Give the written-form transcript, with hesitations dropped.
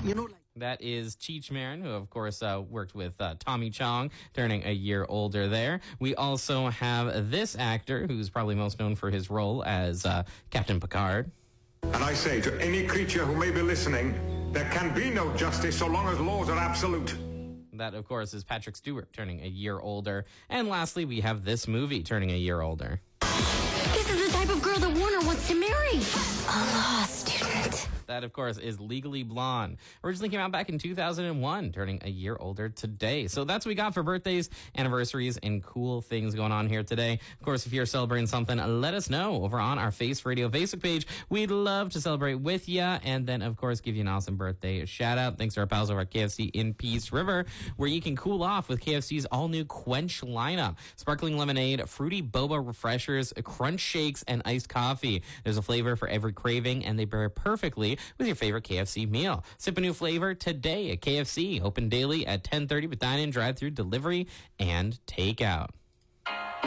That is Cheech Marin, who, of course, worked with Tommy Chong, turning a year older there. We also have this actor, who's probably most known for his role as Captain Picard. And I say to any creature who may be listening, there can be no justice so long as laws are absolute. That, of course, is Patrick Stewart, turning a year older. And lastly, we have this movie, turning a year older. This is the type of girl that Warner wants to marry. A law student. That, of course, is Legally Blonde. Originally came out back in 2001, turning a year older today. So that's what we got for birthdays, anniversaries, and cool things going on here today. Of course, if you're celebrating something, let us know over on our Face Radio Facebook page. We'd love to celebrate with you, and then, of course, give you an awesome birthday shout out. Thanks to our pals over at KFC in Peace River, where you can cool off with KFC's all-new Quench lineup. Sparkling lemonade, fruity boba refreshers, crunch shakes, and iced coffee. There's a flavor for every craving, and they pair perfectly with your favorite KFC meal. Sip a new flavor today at KFC. Open daily at 10:30 with dine-in, drive-through, delivery, and takeout.